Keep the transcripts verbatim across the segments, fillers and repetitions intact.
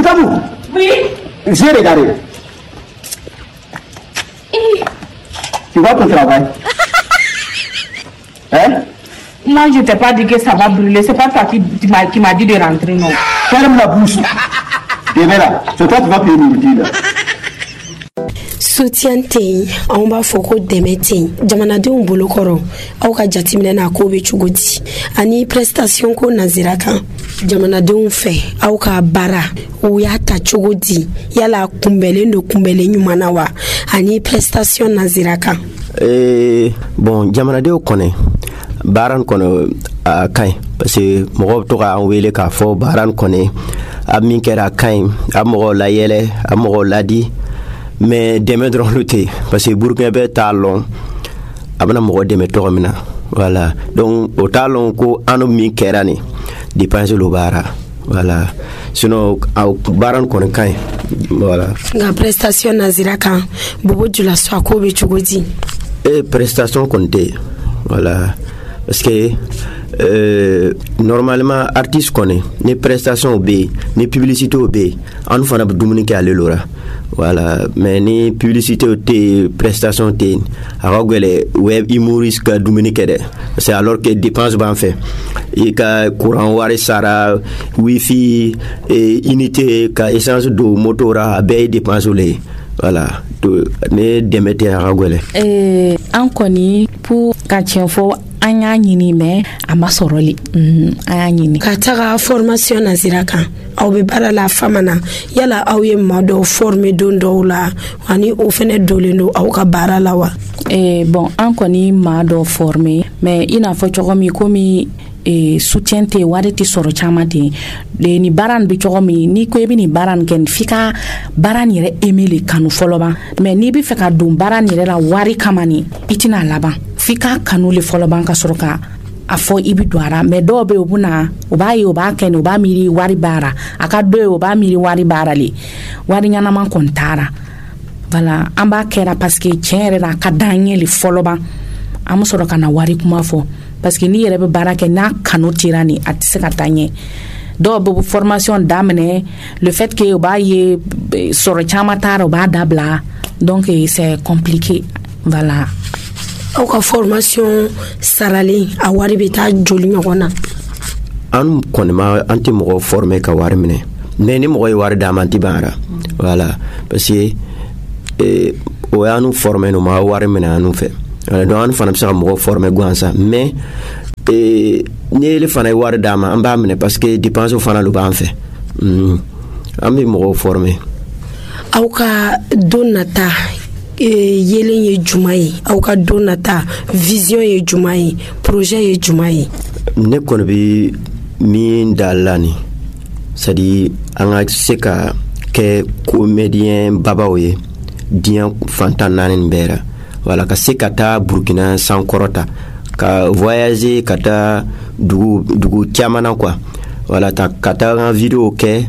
Boutabou. Oui. J'ai regardé. Et... Tu vois ton travail? Hein? Moi, je t'ai pas dit que ça va brûler. C'est pas toi qui, qui m'a qui m'a dit de rentrer, non. Ferme la bouche. Viens là. C'est toi qui vas payer le là. Soutien tey on ba foko demeti jamanadenw bolo koro aw ka jatimina na ko be chugoti ani prestation ko nazira kan jamanadenw fe aw ka bara o ya ta chugoti yala kumbele ndo kumbele nyumana wa ani prestation nazira kan eh bon jamanadenw kone baran kono a kai parce que mo to ka wele ka fo baran kone am min kera kai am mo la yele am mo la di mais demain dans le thé parce que Burkina be talon abana mo demain to mina voilà donc au talon ko anu mi kerani dépense lo bara voilà sinon au baran kon kai voilà la prestation nazira kan bobo dula so ko be chugodi et prestation compté voilà parce que euh, normalement artiste connaît les prestations B les publicités B on fana dumuni ke ale lora voilà mais ni publicité T prestations T agogele web humoriste ka dumuni ke de c'est alors que dépense ban fait et ka courant wari sara wifi et unité ka essence do motora be dépense le voilà to ne demete agogele eh an koni pour ka tienfo anya nyini me amasoroli mm anya nyini ka taga formation nazira kan aw be bara la famana yala aw ye mado former don dola ani o fene dolendo aw ka bara la wa eh bon an koni mado former mais ina fo chogomi komi e soutien te wareti soro chamati le ni baran bi chogomi ni ko ebi ni baran ken fika baran yere emile kanu foloba mais ni bi feka dum baran yere la wari kamani itina laba fika kanu le foloba ka soroka afo ibi doara mais do be obuna oba yi oba ken oba miri wari bara aka do oba miri wari bara li wari nyana man kontara voilà amba kera parce que tiere la kadanye le foloba am soroka na wari kuma fo parce que ni yere be baraka na kanu tirani atise katanye do bo formation d'amener le fait que oba ye sur chamataro ba dabla donc c'est compliqué voilà au ka formation sarali a wari beta joli nyona an konema anti mo former ka wari mine ne ni mo wari da manti bara voilà parce que eh o anu former no ma wari mine anu fe donc an fana bisa mo former guansa mais eh ne le fana wari dama amba mine parce que dépense fana lo ba en fait mm ambi mo former aw ka donata yelen ye jumai aw ka donata vision ye jumai projet ye jumai ne kono bi min dalani c'est-à-dire anga seka ke comédien babaoye dien fantanan mbera voilà ka sekata Burkina sans korota ka voyager kata dugu dugu chamana quoi voilà ta kata en vidéo ke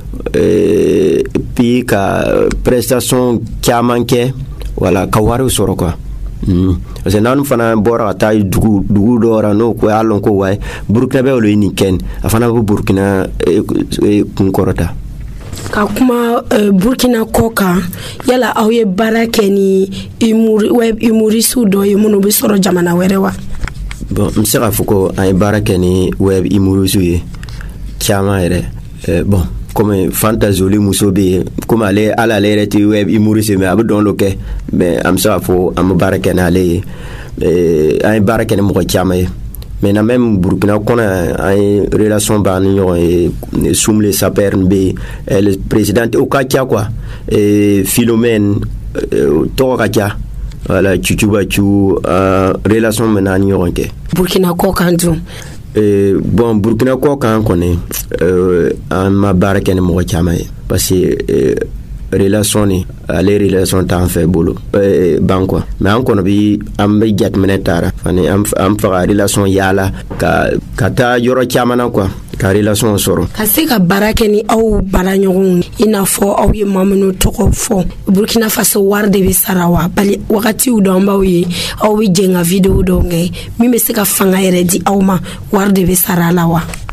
euh puis ka prestation chamanke voilà ka wari soro quoi mm parce que nan fana bora ta dugu dugu dora no ko alon ko way Burkina be lo ni ken afana bu Burkina kun korota ka kuma uh, Burkina koka yala awye barake ni imuri web imurisu do yemuno be soro jamana werewa bon msera fuko ay barake ni web imurisu ye chama ere euh, bon comme fantasoli musobe comme aller à la léreti web imurisu me abdon loke mais am sa fo am barake na le euh, ay barake ni mo chama ye mais na même Burkina qu'on a une relation banio et soumle saperne be le président au katia quoi et Philomène to katia voilà chuchuba chu relation menanio onke Burkina ko kandu et bon Burkina ko kan connaît euh en ma barake ni mo chama parce que relation ni les relations t'en fait boulot euh banco mais encore bi am be jat menetara fani am am fa relation yala ka kata yoro chamana quoi ka relation soro kasi ka barake ni au baranyogun ina fo au ye mamunu toko fo Burkina Faso warde be sarawa bali wakati udomba wi au wi jenga video donge mi me se ka fanga yere di au ma warde be sarala wa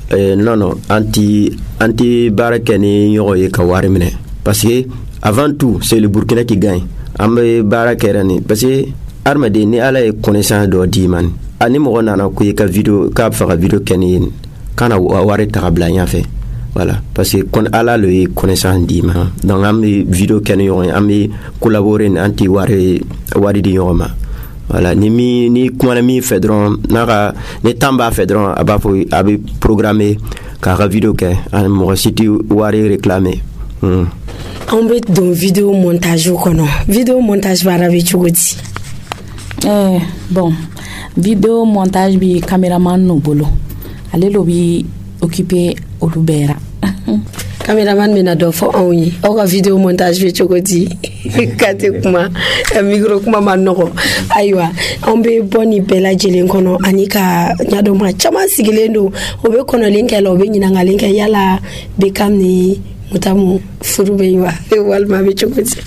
euh, non non anti anti barakeni yogo ye ka wari mine parce que avant tout c'est le Burkina qui gagne ambe barakerani parce que armade ni ala e connaissance do di man ani mo nana ko ka vidéo ka fa vidéo keni kana wari tabla nya fait voilà parce que kon ala le connaissance di man donc am vidéo keni yo am collaborer anti wari wari di yo ma voilà ni mi ni kuma mi fedron naka ni tamba fedron aba fo abi programmer ka vidéo ke an mo siti wari réclamer hmm. On bet don vidéo montage kono vidéo montage bara bi chugoti eh bon vidéo montage bi cameraman no bolo ale lo bi occupé olubera cameraman mena do fo onyi o ka vidéo montage bi chugoti kate kuma micro kuma manoko aywa on be boni bela jelen kono anika nyado ma chama sigilendo obe kono linkela obe nyina ngalinka yala be kamni mutamu furube wa walma be chukoti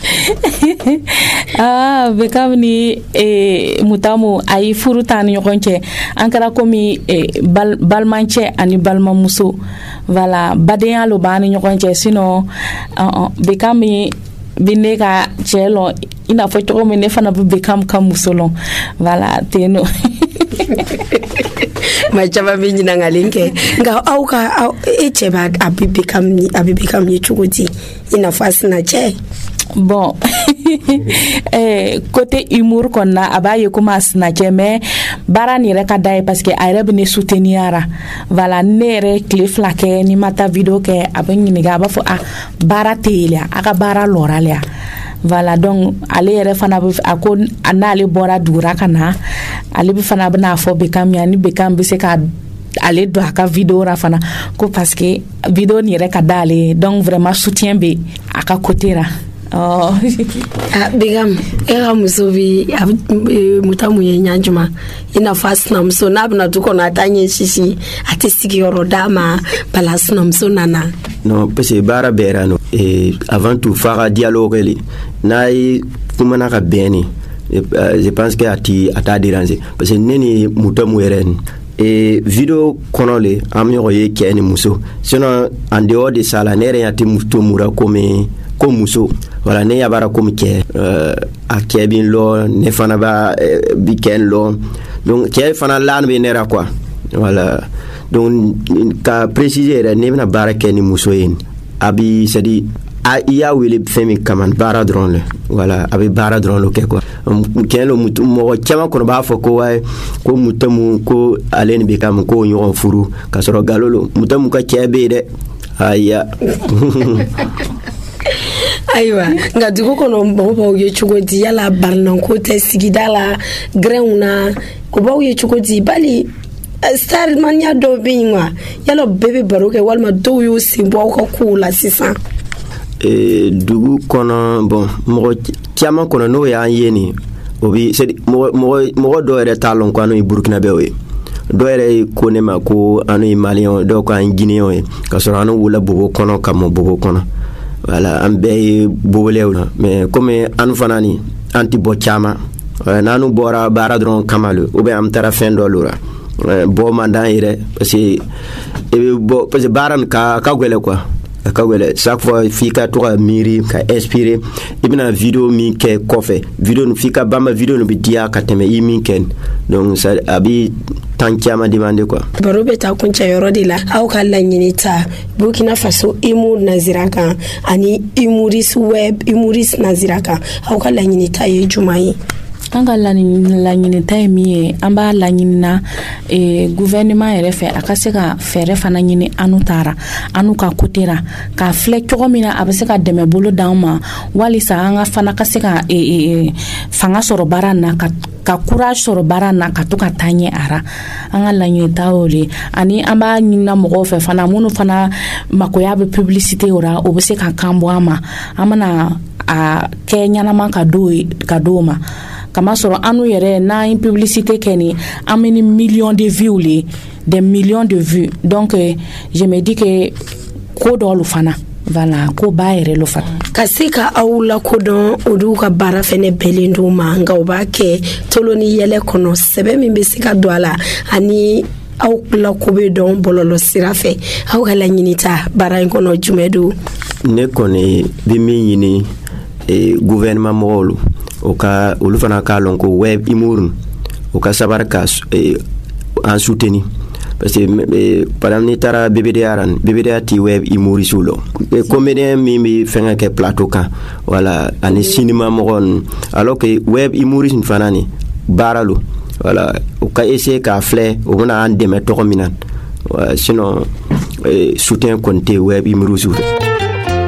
ah be kamni e mutamu ay furutan yokonche ankara komi e bal balmanche ani balma muso voilà badeya lo bani yokonche sino uh, uh, be kamni bineka chelo ina fo to me ne fana be kam kam musolon voilà teno ma chaba binyi na ngalinke nga au ka eche ba abibe kam ni abibe kam ni chugoti ina fasina che bon eh côté humour qu'on a abaye kuma snatcher mais barani reka dai parce que ay rebe ne souteniara voilà nere clip lake ni mata vidéo ke abani ni ga ba fo a baratelia aka bara loralia voilà donc ale yere fana ako anale bora dura kana ale bi fana bana fo be kam yani be kam be se ka ale do aka vidéo ra fana ko parce que vidéo ni reka dale donc vraiment soutien be aka côté ra oh ah bigam era musobi mutamu ye nyanjuma ina fast na mso na bna tuko na tanye shishi atistiki yorodama balas na mso nana non parce que bara berano et avant tout faire dialogue li nay fumana ka beni je pense que ati ata déranger parce que neni mutamu eren et vidéo konole am yoye keni muso sinon en dehors de ça la nere ati mutomura comme comme muso voilà ne yabara comme ke euh a kebin lo ne fana ba bi ken lo donc ke fana lan be nera quoi voilà donc ka préciser ne na bara ken muso yin abi c'est dit a iya wele femi kaman bara drone voilà abi bara drone lo ke quoi ken lo mutu mo chama ko ba fo ko way ko mutamu ko alen be kam ko nyon furu ka soro galolo mutamu ka kebe de aya aywa nga dugo kono mbo ye chugodi yala barnan ko te sigidala greuna ko bawo ye chugodi bali star man ya do binwa yala bebe baroke walma do yo simbo ko kula sisa e dugu kono bon mo tiama kono no ya yeni obi c'est mo mo do ere talon ko anu Burkina Faso do ere ko ne ma ko anu Malien do ko an Guinéen ka so anu wala bobo kono kam bobo kono voilà am be bobolewna mais comme anu fanani anti bochama nanu bora baradron kamalu ou be am tara fin dolura bo mandan ire parce que bo parce que baran ka ka gwele quoi ka gwele chaque fois fika to miri ka inspirer ibna vidéo mi ke kofe vidéo no fika bamba vidéo no bidia ka teme yi min ken donc ça abi tankiama demande quoi barobe ta kuncha yorodila au kala nyinita Burkina Faso imu naziraka ani imuris web imuris naziraka au kala nyinita ye jumai anga la nyini taimi amba la nyina e gouvernement ere fe akaseka fere fana nyini anutara anuka kutera ka fle chogomina abaseka deme bolo dauma wali sa anga fana kaseka e, e fanga soro barana ka ka courage soro barana ka tuka tanye ara anga la nyini taoli ani amba nyina mogo fe fana munu fana makoya be publicité ora obeseka kambo ama amana a Kenya na man ka do ka doma kama soro anu yere na une publicité keni ameni millions de vues les des millions de vues donc euh, je me dis que ko do lu fana voilà ko bayere lu fana kasika awula ko don oduka bara fene belendo manga obake toloni yele kono sebe mi besika doala ani aw la ko be don bololo sira fɛ aw ka laɲini ta baara in kɔnɔ jumɛn do ne kɔni bi min ɲini e gouvernement mɔgɔw o ka olu fana ka lɔn ko web humour o ka sabar ka e, en soutenir parce que e, par exemple ni tara B B D A ran B B D A ti web humour sulo e, comédien mi mi fenga ke plateau kan wala ani cinéma mɔgɔn alors que web humour fana ni baralo voilà o ka essayer ka flé o bana an dɛmɛ tɔgɔ min na sinon e, soutien compté web humour sulo